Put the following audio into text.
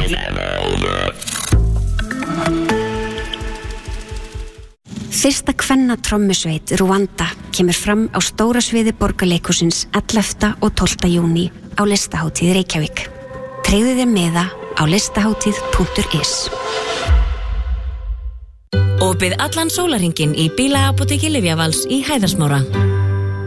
Fyrsta kvenna trommusveit Rwanda kemur fram á stóra sviði Borgarleikhússins 11. og 12. júní á Listahátíð Reykjavík. Tryggðu þér miða á listahátíð.is. Opið allan sólarhringinn í bílaapóteki Lyfjavals í Hæðarsmára.